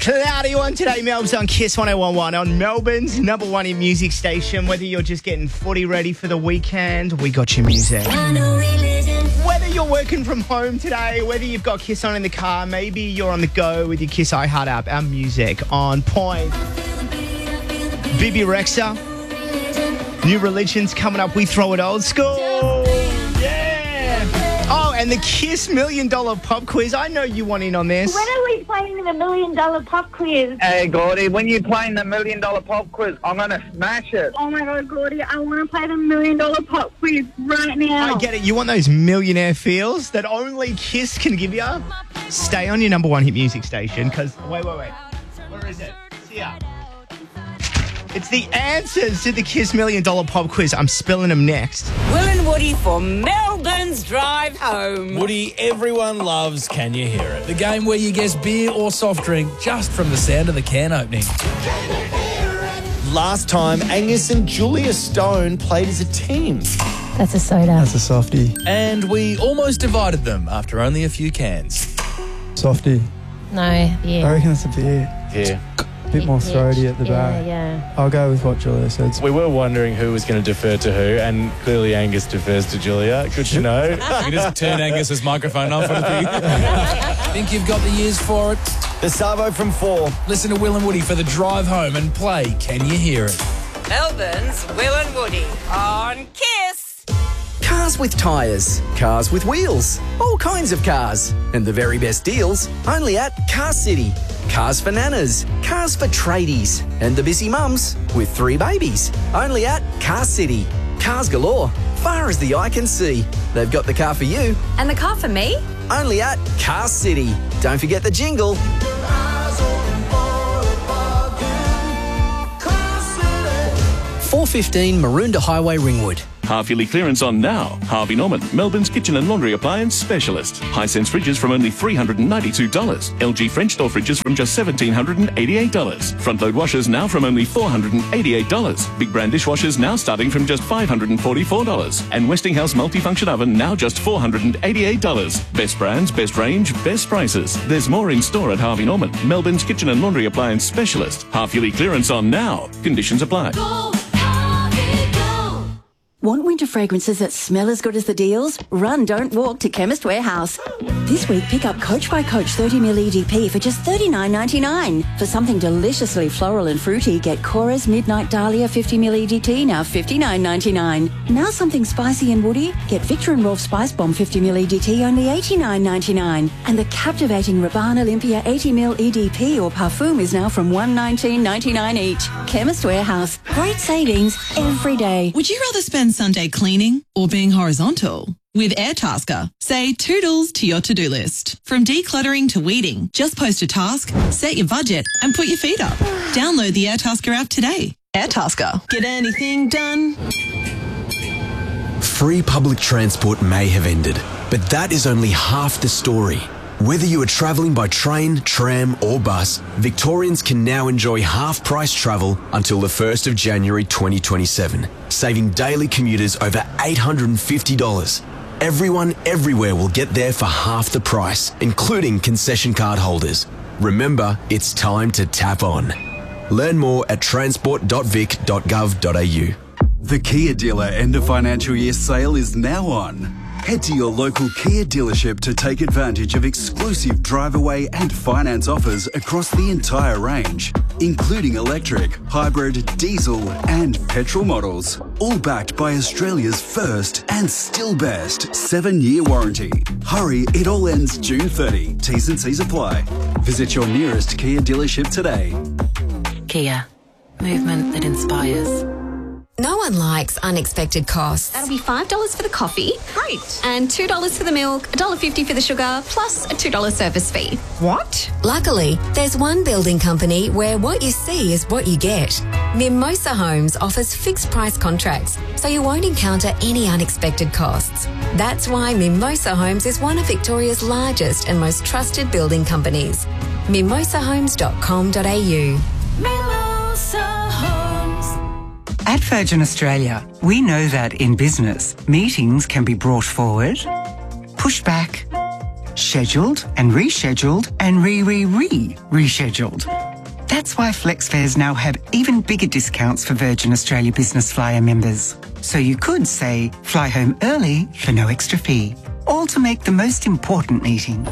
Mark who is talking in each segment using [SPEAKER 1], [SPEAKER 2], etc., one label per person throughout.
[SPEAKER 1] Cloudy one today, Melb's on Kiss 101.1 on Melbourne's number one in music station. Whether you're just getting footy ready for the weekend, we got your music. Whether you're working from home today, whether you've got Kiss on in the car, maybe you're on the go with your Kiss iHeart app, our music on point. Bibi Rexha, New Religion's coming up. We throw it old school. Oh, and the Kiss $1 Million Pop Quiz. I know you want in on this.
[SPEAKER 2] When are we playing the $1 Million Pop Quiz?
[SPEAKER 3] Hey, Gordy, when you're playing the $1 Million Pop Quiz, I'm going to smash it.
[SPEAKER 2] Oh, my God, Gordy, I want to play the $1 Million Pop Quiz right now.
[SPEAKER 1] I get it. You want those millionaire feels that only Kiss can give you? Stay on your number one hit music station, because... Wait. Where is it? It's here. It's the answers to the Kiss $1 Million Pop Quiz. I'm spilling them next.
[SPEAKER 4] Will and Woody for Melbourne's Drive Home.
[SPEAKER 5] Woody, everyone loves Can You Hear It? The game where you guess beer or soft drink just from the sound of the can opening.
[SPEAKER 6] Last time, Angus and Julia Stone played as a team.
[SPEAKER 7] That's a soda.
[SPEAKER 8] That's a softie.
[SPEAKER 5] And we almost divided them after only a few cans.
[SPEAKER 8] Softie.
[SPEAKER 7] No, beer.
[SPEAKER 8] I reckon it's a beer.
[SPEAKER 6] Yeah.
[SPEAKER 8] A bit more throaty at the back.
[SPEAKER 7] Yeah.
[SPEAKER 8] I'll go with what Julia said.
[SPEAKER 9] We were wondering who was going to defer to who, and clearly Angus defers to Julia. Good to know.
[SPEAKER 5] You just turn Angus's microphone off. Think you've got the years for it?
[SPEAKER 6] The Savo from 4.
[SPEAKER 5] Listen to Will and Woody for the drive home and play Can You Hear It?
[SPEAKER 4] Melbourne's Will and Woody on Kiss.
[SPEAKER 10] Cars with tyres, cars with wheels, all kinds of cars. And the very best deals only at Car City. Cars for nanas, cars for tradies, and the busy mums with 3 babies. Only at Car City. Cars galore, far as the eye can see. They've got the car for you.
[SPEAKER 4] And the car for me?
[SPEAKER 10] Only at Car City. Don't forget the jingle. 415 Maroondah Highway, Ringwood.
[SPEAKER 11] Half-yearly clearance on now. Harvey Norman, Melbourne's kitchen and laundry appliance specialist. Hisense fridges from only $392. LG French door fridges from just $1,788. Front-load washers now from only $488. Big brand dishwashers now starting from just $544. And Westinghouse multifunction oven now just $488. Best brands, best range, best prices. There's more in store at Harvey Norman, Melbourne's kitchen and laundry appliance specialist. Half-yearly clearance on now. Conditions apply.
[SPEAKER 12] Want winter fragrances that smell as good as the deals? Run, don't walk to Chemist Warehouse. This week, pick up Coach by Coach 30ml EDP for just $39.99. For something deliciously floral and fruity, get Cora's Midnight Dahlia 50ml EDT, now $59.99. Now something spicy and woody, get Victor and Rolf Spice Bomb 50ml EDT, only $89.99. And the captivating Rabanne Olympia 80ml EDP or Parfum is now from $119.99 each. Chemist Warehouse. Great savings every day.
[SPEAKER 13] Would you rather spend Sunday cleaning or being horizontal? With Airtasker, say toodles to your to-do list. From decluttering to weeding, just post a task, set your budget and put your feet up. Download the Airtasker app today. Airtasker. Get anything done.
[SPEAKER 14] Free public transport may have ended, but that is only half the story. Whether you are travelling by train, tram or bus, Victorians can now enjoy half-price travel until the 1st of January 2027, saving daily commuters over $850. Everyone everywhere will get there for half the price, including concession card holders. Remember, it's time to tap on. Learn more at transport.vic.gov.au.
[SPEAKER 15] The Kia dealer end of financial year sale is now on. Head to your local Kia dealership to take advantage of exclusive drive-away and finance offers across the entire range, including electric, hybrid, diesel and petrol models, all backed by Australia's first and still best 7-year warranty. Hurry, it all ends June 30. T's and C's apply. Visit your nearest Kia dealership today.
[SPEAKER 16] Kia, movement that inspires.
[SPEAKER 17] No one likes unexpected costs.
[SPEAKER 18] That'll be $5 for the coffee.
[SPEAKER 17] Great.
[SPEAKER 18] And $2 for the milk, $1.50 for the sugar, plus a $2 service fee.
[SPEAKER 17] What? Luckily, there's one building company where what you see is what you get. Mimosa Homes offers fixed price contracts, so you won't encounter any unexpected costs. That's why Mimosa Homes is one of Victoria's largest and most trusted building companies. mimosahomes.com.au.
[SPEAKER 16] Mimosa Homes.
[SPEAKER 19] At Virgin Australia, we know that in business, meetings can be brought forward, pushed back, scheduled and rescheduled and rescheduled. That's why FlexFares now have even bigger discounts for Virgin Australia Business Flyer members. So you could say, fly home early for no extra fee. All to make the most important meeting.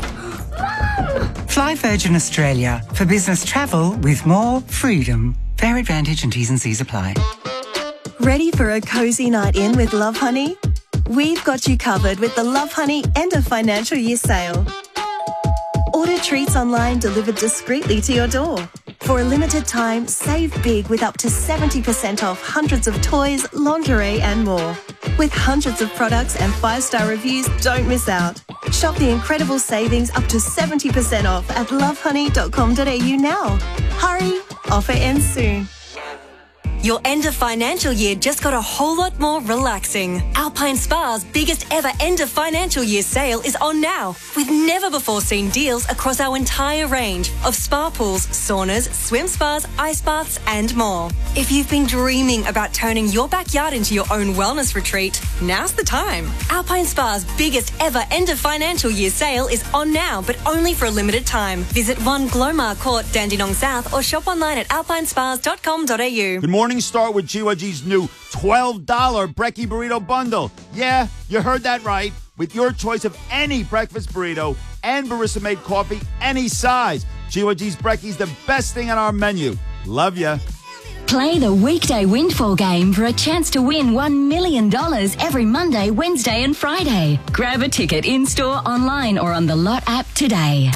[SPEAKER 19] Fly Virgin Australia for business travel with more freedom. Fare advantage and T's and C's apply.
[SPEAKER 20] Ready for a cozy night in with Love Honey? We've got you covered with the Love Honey end of financial year sale. Order treats online delivered discreetly to your door. For a limited time, save big with up to 70% off hundreds of toys, lingerie and more. With hundreds of products and 5-star reviews, don't miss out. Shop the incredible savings up to 70% off at lovehoney.com.au now. Hurry, offer ends soon.
[SPEAKER 21] Your end of financial year just got a whole lot more relaxing. Alpine Spa's biggest ever end of financial year sale is on now, with never before seen deals across our entire range of spa pools, saunas, swim spas, ice baths and more. If you've been dreaming about turning your backyard into your own wellness retreat, now's the time. Alpine Spa's biggest ever end of financial year sale is on now, but only for a limited time. Visit 1 Glomar Court, Dandenong South, or shop online at alpinespas.com.au.
[SPEAKER 22] Good morning. Start with GYG's new $12 Brekkie Burrito Bundle. Yeah, you heard that right. With your choice of any breakfast burrito and barista-made coffee, any size. GYG's Brekkie's the best thing on our menu. Love ya.
[SPEAKER 23] Play the weekday windfall game for a chance to win $1 million every Monday, Wednesday and Friday. Grab a ticket in-store, online or on the Lot app today.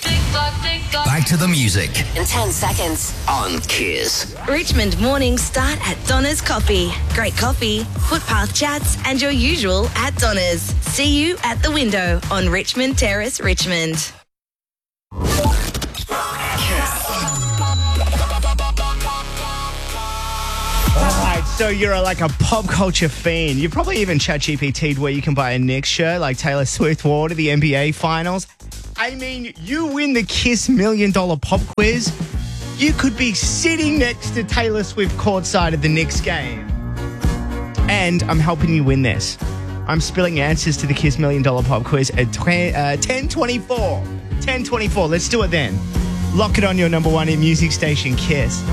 [SPEAKER 24] Back to the music.
[SPEAKER 4] In 10 seconds.
[SPEAKER 24] On Kiss.
[SPEAKER 25] Richmond mornings start at Donna's Coffee. Great coffee, footpath chats, and your usual at Donna's. See you at the window on Richmond Terrace, Richmond.
[SPEAKER 1] So you're like a pop culture fan. You probably even ChatGPT'd where you can buy a Knicks shirt like Taylor Swift wore to the NBA Finals. I mean, you win the Kiss $1 Million Pop Quiz, you could be sitting next to Taylor Swift courtside at the Knicks game. And I'm helping you win this. I'm spilling answers to the Kiss $1 Million Pop Quiz at 10:24. 10:24. Let's do it then. Lock it on your number one in music station, Kiss.